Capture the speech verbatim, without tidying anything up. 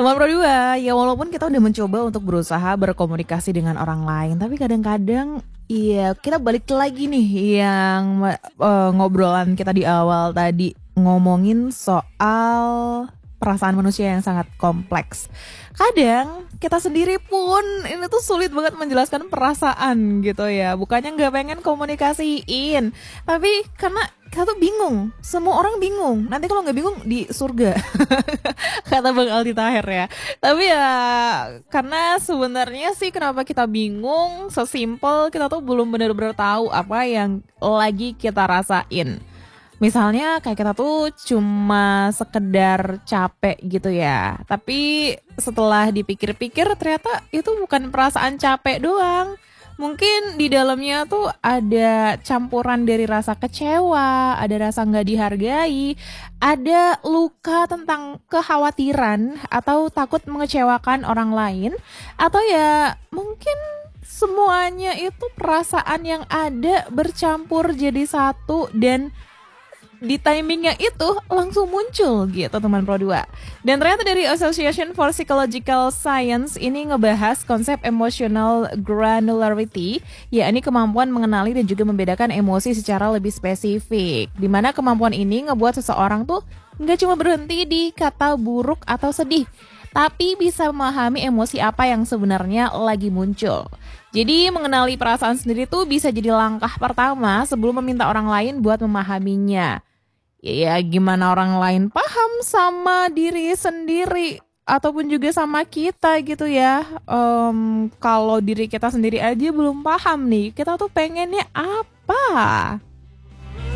Teman Pro dua, ya walaupun kita udah mencoba untuk berusaha berkomunikasi dengan orang lain, tapi kadang-kadang iya kita balik lagi nih yang uh, ngobrolan kita di awal tadi, ngomongin soal perasaan manusia yang sangat kompleks. Kadang kita sendiri pun ini tuh sulit banget menjelaskan perasaan gitu ya. Bukannya nggak pengen komunikasiin, tapi karena kita tuh bingung. Semua orang bingung. Nanti kalau nggak bingung di surga, kata Bang Aldi Taher ya. Tapi ya karena sebenarnya sih kenapa kita bingung, sesimpel kita tuh belum benar-benar tahu apa yang lagi kita rasain. Misalnya kayak kita tuh cuma sekedar capek gitu ya. Tapi setelah dipikir-pikir ternyata itu bukan perasaan capek doang. Mungkin di dalamnya tuh ada campuran dari rasa kecewa, ada rasa nggak dihargai, ada luka tentang kekhawatiran atau takut mengecewakan orang lain. Atau ya mungkin semuanya itu perasaan yang ada bercampur jadi satu dan di timingnya itu langsung muncul gitu teman Pro dua. Dan ternyata dari Association for Psychological Science ini ngebahas konsep emotional granularity, yakni kemampuan mengenali dan juga membedakan emosi secara lebih spesifik. Dimana kemampuan ini ngebuat seseorang tuh nggak cuma berhenti di kata buruk atau sedih, tapi bisa memahami emosi apa yang sebenarnya lagi muncul. Jadi mengenali perasaan sendiri tuh bisa jadi langkah pertama sebelum meminta orang lain buat memahaminya. Ya gimana orang lain paham sama diri sendiri ataupun juga sama kita gitu ya. Um, kalau diri kita sendiri aja belum paham nih, kita tuh pengennya apa?